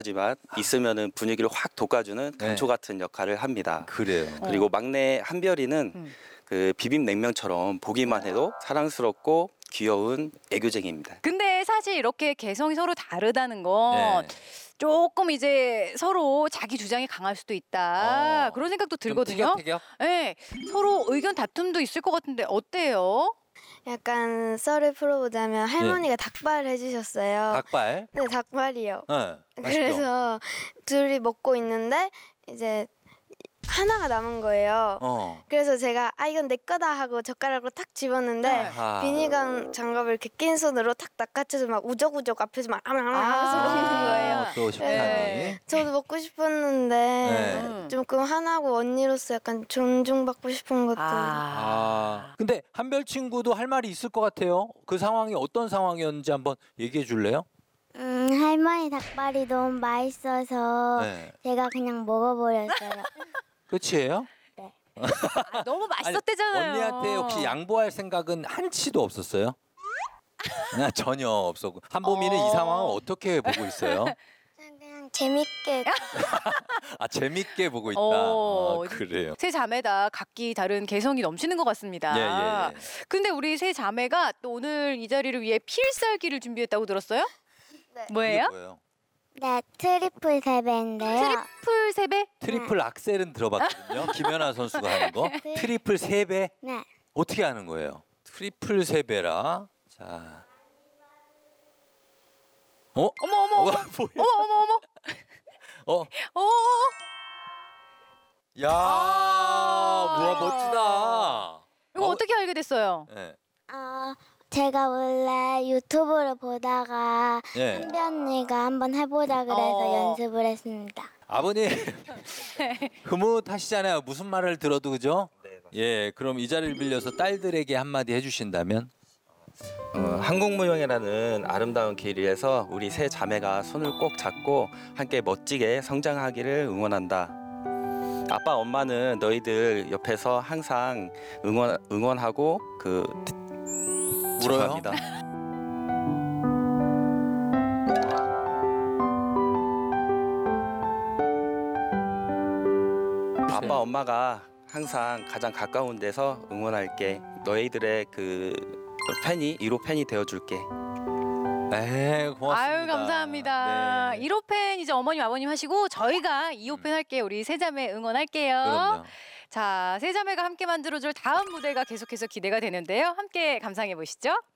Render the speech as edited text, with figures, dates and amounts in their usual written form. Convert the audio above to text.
하지만 있으면은 분위기를 확 돋궈주는 단초 같은 역할을 합니다. 그래요. 그리고 막내 한별이는 그 비빔냉면처럼 보기만 해도 사랑스럽고 귀여운 애교쟁이입니다. 근데 사실 이렇게 개성이 서로 다르다는 건 조금 이제 서로 자기 주장이 강할 수도 있다. 그런 생각도 들거든요. 티격태격? 네, 서로 의견 다툼도 있을 것 같은데 어때요? 약간 썰을 풀어보자면 할머니가 닭발을 해주셨어요. 닭발? 네, 닭발이요. 네. 맛있죠? 그래서 둘이 먹고 있는데 이제 하나가 남은 거예요. 그래서 제가 이건 내 거다 하고 젓가락으로 탁 집었는데 비닐감 장갑을 이렇게 낀 손으로 탁 낚아채서 막 우적우적 앞에서 막 하면서 먹는 거예요. 또 식탐이. 저도 먹고 싶었는데 조금 하나고 언니로서 약간 존중받고 싶은 것도. 근데 한별 친구도 할 말이 있을 것 같아요. 그 상황이 어떤 상황이었는지 한번 얘기해 줄래요? 할머니 닭발이 너무 맛있어서 제가 그냥 먹어버렸어요. 끝이에요? 네. 너무 맛있었대잖아요. 언니한테 혹시 양보할 생각은 한치도 없었어요? 전혀 없었고. 한보미는 이 상황을 어떻게 보고 있어요? 그냥 재밌게. 재밌게 보고 있다. 그래요. 세 자매다 각기 다른 개성이 넘치는 것 같습니다. 근데 우리 세 자매가 또 오늘 이 자리를 위해 필살기를 준비했다고 들었어요? 네. 뭐예요? 네, 트리플 세배인데요. 트리플 세배? 트리플 악셀은 들어봤거든요. 김연아 선수가 하는 거. 트리플 세배? 네. 어떻게 하는 거예요? 트리플 세배라. 자. 어머. 어머. 야, 뭐야 멋지다. 이거 어떻게 알게 됐어요? 네. 제가 원래 유튜브를 보다가 한비 언니가 한번 해보자 그래서 연습을 했습니다. 아버님 흐뭇하시잖아요. 무슨 말을 들어도 그죠? 네, 그럼 이 자리를 빌려서 딸들에게 한마디 해주신다면? 한국무용이라는 아름다운 길 위에서 우리 세 자매가 손을 꼭 잡고 함께 멋지게 성장하기를 응원한다. 아빠 엄마는 너희들 옆에서 항상 응원하고 울어요? 죄송합니다. 아빠 엄마가 항상 가장 가까운 데서 응원할게. 너희들의 팬이 1호 팬이 되어줄게. 네, 고맙습니다. 아유 감사합니다. 1호 팬 이제 어머님 아버님 하시고 저희가 2호 팬 할게요. 우리 세 자매 응원할게요. 그럼요. 자, 세 자매가 함께 만들어줄 다음 무대가 계속해서 기대가 되는데요. 함께 감상해 보시죠.